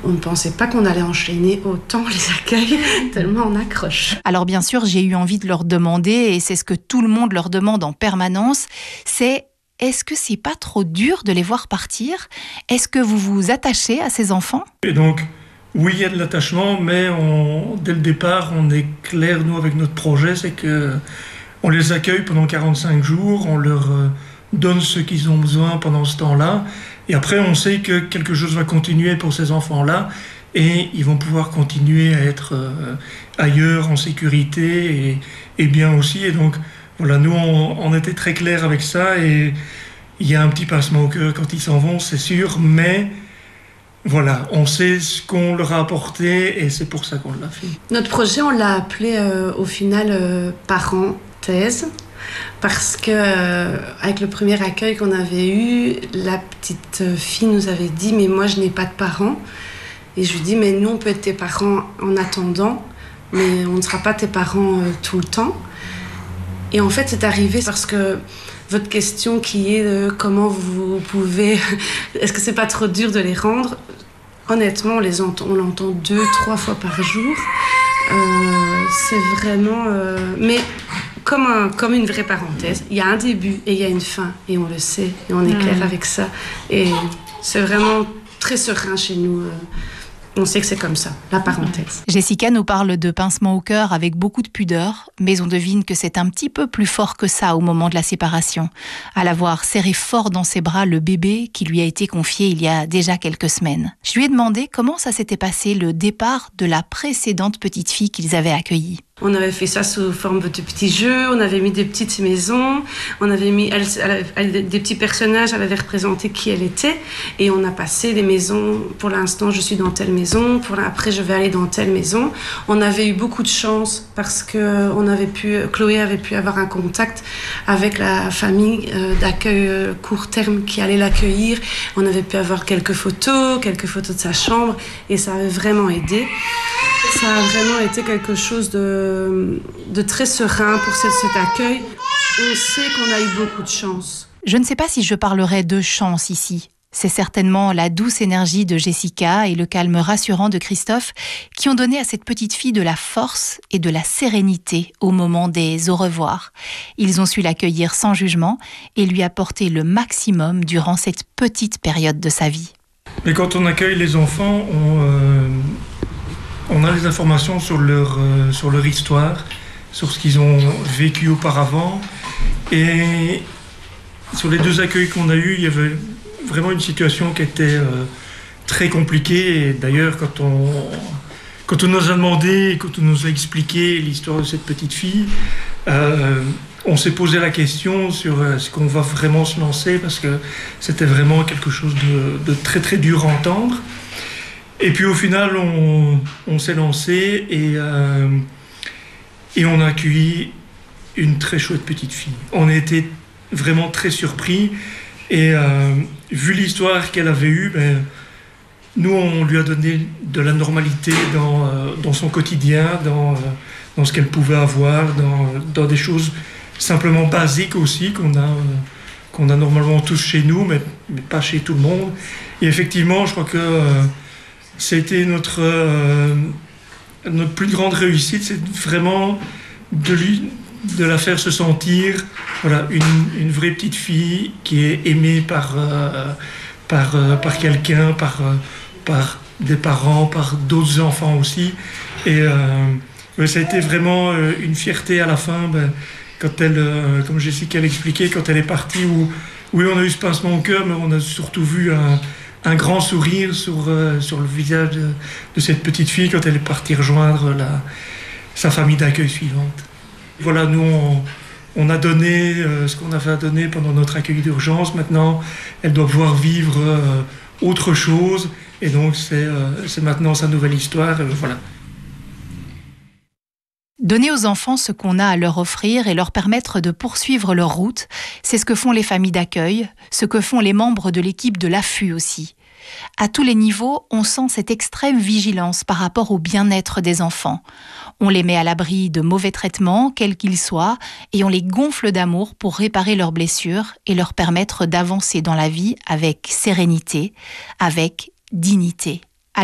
On ne pensait pas qu'on allait enchaîner autant les accueils, tellement on accroche. Alors bien sûr, j'ai eu envie de leur demander, et c'est ce que tout le monde leur demande en permanence, c'est: est-ce que c'est pas trop dur de les voir partir ? Est-ce que vous vous attachez à ces enfants ? Et donc, oui, il y a de l'attachement, mais dès le départ, on est clair, nous, avec notre projet, c'est qu'on les accueille pendant 45 jours, on leur donne ce qu'ils ont besoin pendant ce temps-là, et après, on sait que quelque chose va continuer pour ces enfants-là, et ils vont pouvoir continuer à être ailleurs, en sécurité, et bien aussi, et donc, voilà, nous, on était très clairs avec ça, et il y a un petit pincement au cœur quand ils s'en vont, c'est sûr, mais voilà, on sait ce qu'on leur a apporté, et c'est pour ça qu'on l'a fait. Notre projet, on l'a appelé au final parenthèse, parce que avec le premier accueil qu'on avait eu, la petite fille nous avait dit « mais moi je n'ai pas de parents ». Et je lui dis « mais nous on peut être tes parents en attendant, mais on ne sera pas tes parents tout le temps ». Et en fait, c'est arrivé parce que votre question qui est comment vous pouvez... Est-ce que c'est pas trop dur de les rendre ? Honnêtement, on l'entend 2-3 fois par jour. C'est vraiment... mais comme une vraie parenthèse. Il y a un début et il y a une fin. Et on le sait. Et on est clair avec ça. Et c'est vraiment très serein chez nous. On sait que c'est comme ça, la parenthèse. Jessica nous parle de pincement au cœur avec beaucoup de pudeur, mais on devine que c'est un petit peu plus fort que ça au moment de la séparation. À l'avoir serré fort dans ses bras le bébé qui lui a été confié il y a déjà quelques semaines. Je lui ai demandé comment ça s'était passé le départ de la précédente petite fille qu'ils avaient accueillie. On avait fait ça sous forme de petits jeux, on avait mis des petites maisons, on avait mis des petits personnages, elle avait représenté qui elle était, et on a passé des maisons. Pour l'instant, je suis dans telle maison, après je vais aller dans telle maison. On avait eu beaucoup de chance parce que Chloé avait pu avoir un contact avec la famille d'accueil court terme qui allait l'accueillir. On avait pu avoir quelques photos de sa chambre, et ça avait vraiment aidé. Ça a vraiment été quelque chose de très serein pour cet accueil. On sait qu'on a eu beaucoup de chance. Je ne sais pas si je parlerai de chance ici. C'est certainement la douce énergie de Jessica et le calme rassurant de Christophe qui ont donné à cette petite fille de la force et de la sérénité au moment des au revoir. Ils ont su l'accueillir sans jugement et lui apporter le maximum durant cette petite période de sa vie. Mais quand on accueille les enfants, on a les informations sur leur histoire, sur ce qu'ils ont vécu auparavant. Et sur les 2 accueils qu'on a eus, il y avait vraiment une situation qui était très compliquée. Et d'ailleurs, quand on nous a demandé, quand on nous a expliqué l'histoire de cette petite fille, on s'est posé la question sur est-ce qu'on va vraiment se lancer, parce que c'était vraiment quelque chose de très très dur à entendre. Et puis au final, on s'est lancé et on a accueilli une très chouette petite fille. On a été vraiment très surpris, et vu l'histoire qu'elle avait eue, nous on lui a donné de la normalité dans son quotidien, dans ce qu'elle pouvait avoir, dans des choses simplement basiques aussi qu'on a normalement tous chez nous, mais pas chez tout le monde. Et effectivement, je crois que c'était notre plus grande réussite, c'est vraiment de la faire se sentir une vraie petite fille qui est aimée par quelqu'un, par des parents, par d'autres enfants aussi. Et ça a été vraiment une fierté à la fin, quand elle, comme Jessica l'expliquait, quand elle est partie, où oui, on a eu ce pincement au cœur, mais on a surtout vu un grand sourire sur le visage de cette petite fille quand elle est partie rejoindre sa famille d'accueil suivante. Voilà, nous, on a donné ce qu'on avait à donner pendant notre accueil d'urgence. Maintenant, elle doit pouvoir vivre autre chose. Et donc, c'est maintenant sa nouvelle histoire. Voilà. Donner aux enfants ce qu'on a à leur offrir et leur permettre de poursuivre leur route, c'est ce que font les familles d'accueil, ce que font les membres de l'équipe de l'AFU aussi. À tous les niveaux, on sent cette extrême vigilance par rapport au bien-être des enfants. On les met à l'abri de mauvais traitements, quels qu'ils soient, et on les gonfle d'amour pour réparer leurs blessures et leur permettre d'avancer dans la vie avec sérénité, avec dignité.